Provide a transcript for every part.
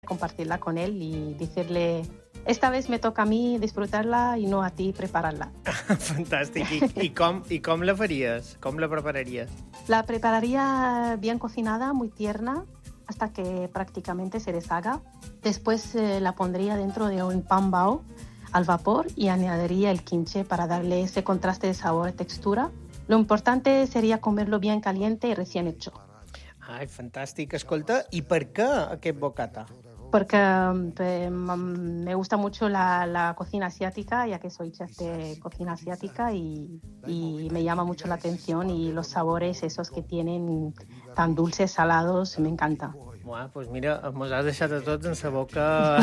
compartirla con él y decirle, esta vez me toca a mí disfrutarla y no a ti prepararla. Fantàstic. I com la faries? Com la prepararies? La prepararía bien cocinada, muy tierna, hasta que prácticamente se deshaga. Después la pondría dentro de un pan bao al vapor y añadiría el quinche para darle ese contraste de sabor y textura. Lo importante sería comerlo bien caliente y recién hecho. Ai, fantàstic. Escolta, i per què aquest bocata? Porque me gusta mucho la cocina asiática, ya que soy chef de cocina asiática y me llama mucho la atención y los sabores esos que tienen tan dulces, salados, me encanta. Doncs pues mira, mos has deixat a tots en sa boca,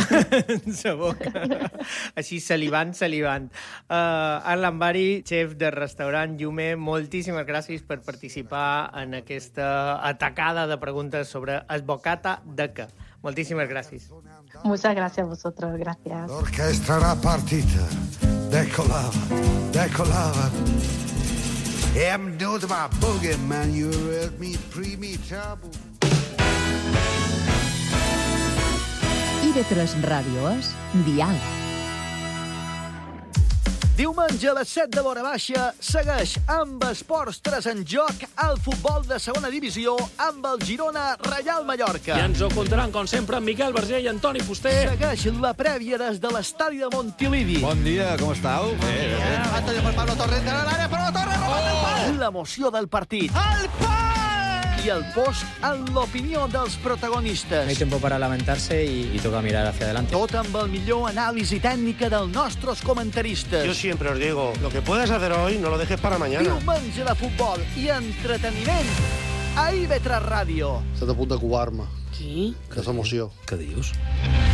així salivant. Arlan Bari, xef del restaurant Yume, moltíssimes gràcies per participar en aquesta atacada de preguntes sobre el bocata de què. Moltíssimes gràcies. Muchas gracias a vosotros, gracias. L'orchestra era partita, decolava. I'm not my boogeyman, you read me pre-me-trouble. IB3 Ràdio és Dial. Diumenge a les 7 de l'hora baixa segueix amb Esports 3 en joc el futbol de segona divisió amb el Girona Reial Mallorca. I ens ho contaran, com sempre, amb Miquel Verger i Antoni Fuster. Segueix la prèvia des de l'estadi de Montilivi. Bon dia, com estàu? Antonio por Pablo Torres de l'àrea, però la Torre remata el pal. L'emoció del partit. El pal! I el post en l'opinió dels protagonistes. No hay tiempo para lamentarse y toca mirar hacia adelante. Tot amb el millor anàlisi tècnica dels nostres comentaristes. Yo siempre os digo, lo que puedes hacer hoy no lo dejes para mañana. Diumenge de futbol i entreteniment a IB3 Ràdio. Estàs a punt de covar-me. Sí? Que és emoció. Què dius?